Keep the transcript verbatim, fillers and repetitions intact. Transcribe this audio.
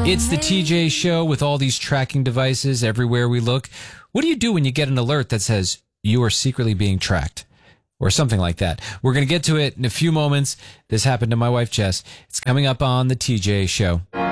It's the T J Show with all these tracking devices everywhere we look. What do you do when you get an alert that says you are secretly being tracked? Or something like that. We're going to get to it in a few moments. This happened to my wife, Jess. It's coming up on the T J Show.